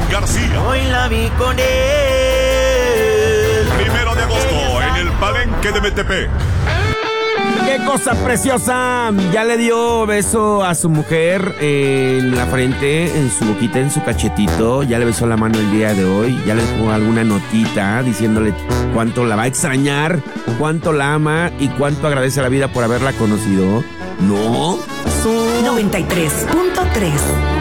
García. Hoy la vi con él. 1 de agosto en el Palenque de Metepec. ¡Qué cosa preciosa! Ya le dio beso a su mujer en la frente, en su boquita, en su cachetito. Ya le besó la mano el día de hoy. Ya le dejó alguna notita diciéndole cuánto la va a extrañar, cuánto la ama y cuánto agradece a la vida por haberla conocido. ¿No? 93.3